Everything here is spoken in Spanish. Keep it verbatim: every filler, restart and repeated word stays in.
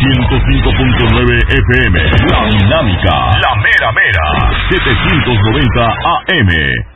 ciento cinco punto nueve F M. La Dinámica, la mera mera, setecientos noventa A M.